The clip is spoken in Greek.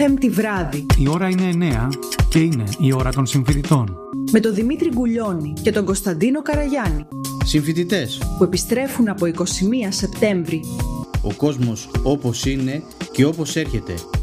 Πέμπτη βράδυ. Η ώρα είναι 9 και είναι η ώρα των συμφοιτητών. Με τον Δημήτρη Γκουλιώνη και τον Κωνσταντίνο Καραγιάννη. Συμφοιτητές Που επιστρέφουν από 21 Σεπτέμβρη. Ο κόσμος όπως είναι και όπως έρχεται.